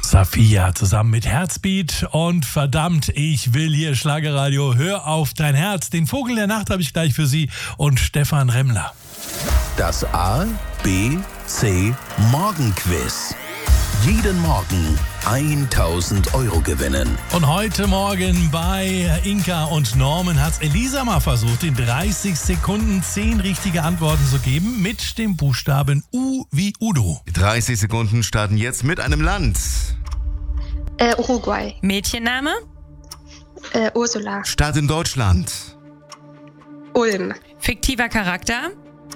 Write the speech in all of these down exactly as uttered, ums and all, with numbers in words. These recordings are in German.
Safia zusammen mit Herzbeat und verdammt, ich will hier Schlagerradio. Hör auf dein Herz. Den Vogel der Nacht habe ich gleich für Sie und Stefan Remmler. Das A, B, C Morgenquiz. Jeden Morgen tausend Euro gewinnen. Und heute Morgen bei Inka und Norman hat Elisa mal versucht, in dreißig Sekunden zehn richtige Antworten zu geben mit dem Buchstaben U wie Udo. Die dreißig Sekunden starten jetzt mit einem Land. Äh, Uruguay. Mädchenname? Äh, Ursula. Stadt in Deutschland. Ulm. Fiktiver Charakter?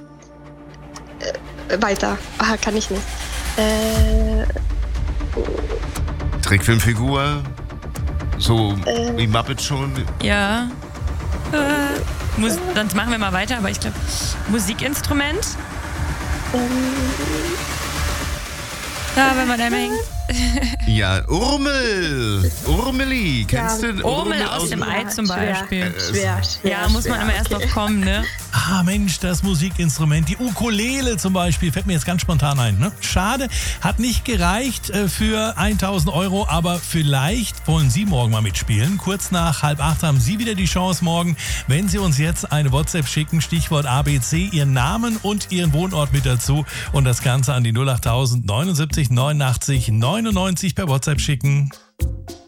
Äh, weiter. Ah, kann ich nicht. Äh, Trickfilmfigur. So Äh. wie Muppet schon. Ja. Äh, Mus- sonst machen wir mal weiter, aber ich glaube, Musikinstrument? ähm, Da, wenn man einmal hängt. Ja, Urmel. Urmeli. Kennst Ja, du Urmel aus dem Ei zum schwer, Beispiel. Schwer, schwer. Ja, muss man schwer. immer erst drauf kommen, ne? Ah Mensch, das Musikinstrument, die Ukulele zum Beispiel, fällt mir jetzt ganz spontan ein. Ne? Schade, hat nicht gereicht äh, für tausend Euro, aber vielleicht wollen Sie morgen mal mitspielen. Kurz nach halb acht haben Sie wieder die Chance morgen, wenn Sie uns jetzt eine WhatsApp schicken, Stichwort A B C, Ihren Namen und Ihren Wohnort mit dazu und das Ganze an die null acht tausend neunundsiebzig neunundachtzig neunundneunzig per WhatsApp schicken.